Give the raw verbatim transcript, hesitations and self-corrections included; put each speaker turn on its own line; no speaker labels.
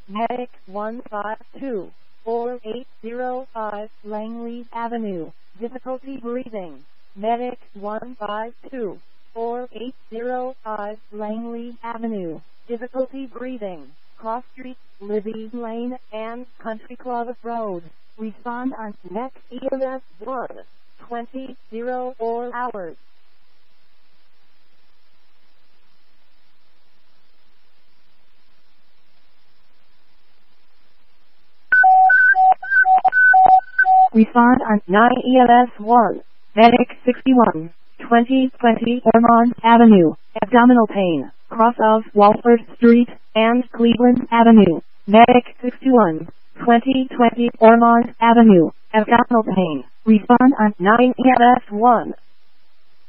Medic one five two, four eight zero five Langley Avenue. Difficulty breathing. Medic one five two, four eight zero five Langley Avenue. Difficulty breathing. Cross Street, Libby Lane, and Country Club Road. Respond on next E M S one, twenty oh four hours. Respond on nine E M S one, Medic sixty-one, twenty twenty Ormond Avenue, abdominal pain, cross of Walford Street and Cleveland Avenue. Medic sixty-one, twenty twenty Ormond Avenue, abdominal pain. Respond on nine E M S one.